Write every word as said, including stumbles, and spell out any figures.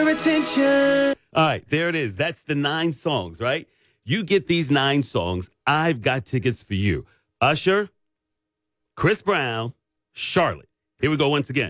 your attention. All right, there it is. That's the nine songs, right? You get these nine songs. I've got tickets for you. Usher, Chris Brown, Charlotte. Here we go once again.